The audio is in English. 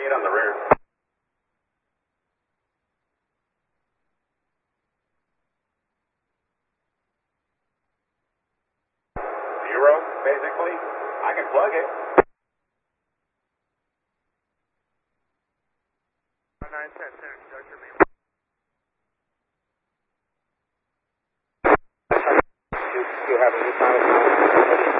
sheet on the rear. 0, basically. I can plug it. 910, Dr. Main. You have a new